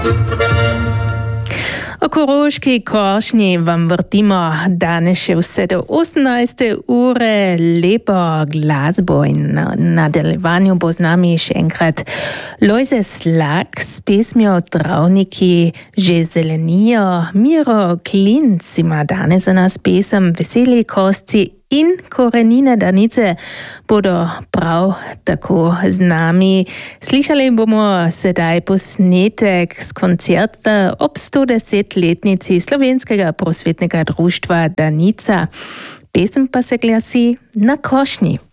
O Koroški košnji vam vrtimo danes še vse do 18. ure. Lepo glasbo in nadaljevanju bo z nami še enkrat Lojze Slak s pesmijo Travniki že zelenijo. Miro Klinc ima danes za nas pesem Veseli kosci in Korenine Danice bodo prav tako z nami. Slišali bomo sedaj posnetek z koncerta ob 110-letnici Slovenskega prosvetnega društva Danica. Pesem pa se glasi Na košnji.